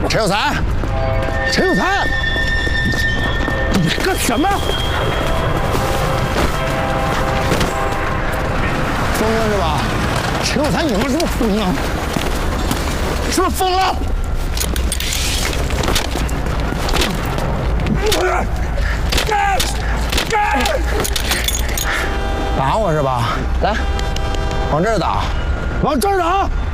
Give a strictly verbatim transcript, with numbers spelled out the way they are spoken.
陈有才，陈有才，你干什么？疯了是吧？陈有才，你们是不是疯了？是不是疯了？打我是吧？来，往这儿打，往这儿打！